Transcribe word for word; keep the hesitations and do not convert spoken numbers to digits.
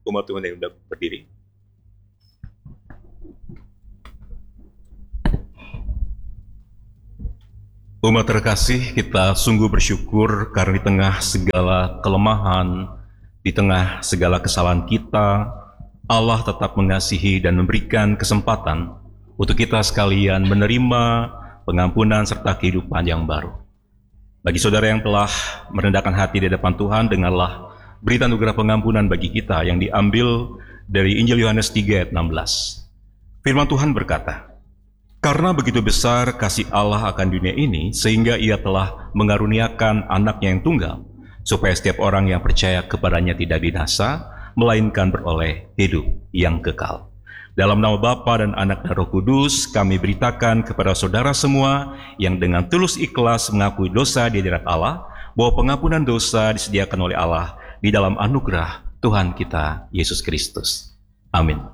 umat Tuhan yang sudah berdiri. Umat terkasih, kita sungguh bersyukur karena di tengah segala kelemahan, di tengah segala kesalahan kita, Allah tetap mengasihi dan memberikan kesempatan untuk kita sekalian menerima pengampunan serta kehidupan yang baru. Bagi saudara yang telah merendahkan hati di depan Tuhan, dengarlah berita anugerah pengampunan bagi kita yang diambil dari Injil Yohanes tiga ayat enam belas. Firman Tuhan berkata, "Karena begitu besar kasih Allah akan dunia ini, sehingga ia telah mengaruniakan anaknya yang tunggal, supaya setiap orang yang percaya kepadanya tidak binasa, melainkan beroleh hidup yang kekal." Dalam nama Bapa dan Anak dan Roh Kudus, kami beritakan kepada saudara semua yang dengan tulus ikhlas mengakui dosa di hadirat Allah, bahwa pengampunan dosa disediakan oleh Allah di dalam anugerah Tuhan kita Yesus Kristus. Amin.